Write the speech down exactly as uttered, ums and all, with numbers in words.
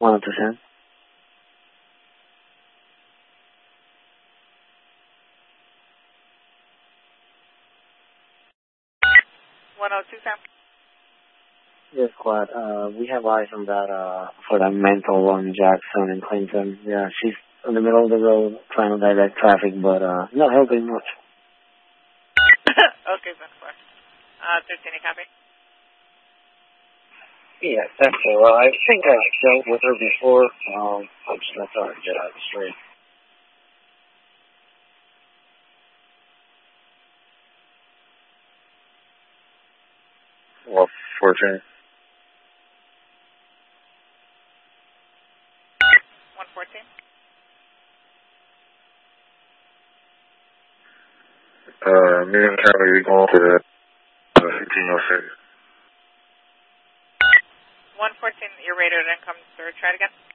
one oh two Sam. one oh two Sam. Yes, squad. Uh, we have eyes on that, uh, for that mental on Jackson and Clinton. Yeah, she's in the middle of the road trying to direct traffic, but, uh, not helping much. Okay, that's fine. Uh, thirteen, you copy? Yeah, that's okay. Well, I think I dealt with her before. Um, I'm just not trying to get out of the street. Well, fourteen. one fourteen. Uh, me and Kelly, we going to the uh, fifteen oh six. one fourteen, your radar didn't come through. Try it again.